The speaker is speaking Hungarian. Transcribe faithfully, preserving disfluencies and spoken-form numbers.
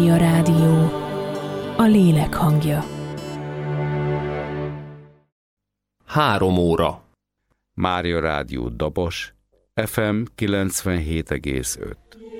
A rádió, a lélek hangja. Három óra. Mária Rádió Dobos, ef em kilencvenhét egész öt.